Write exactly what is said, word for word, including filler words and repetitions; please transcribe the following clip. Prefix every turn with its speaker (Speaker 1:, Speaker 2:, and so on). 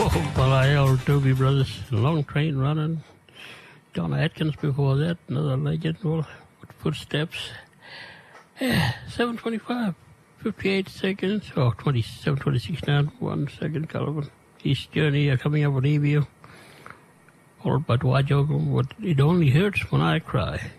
Speaker 1: Oh, well, I old Doobie Brothers, Long Train Running. Donna Atkins before that, another legend. Well, with Footsteps. Yeah, seven twenty-five, fifty-eight seconds. Oh, twenty-seven twenty-six now, one second, Calvin. East Journey are coming up with Evie. Followed by Dwight Yoakam with It Only Hurts When I Cry.